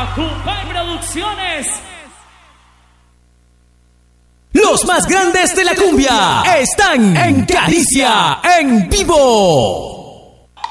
Acupay Producciones. Los más grandes de la cumbia están en Caricia en vivo.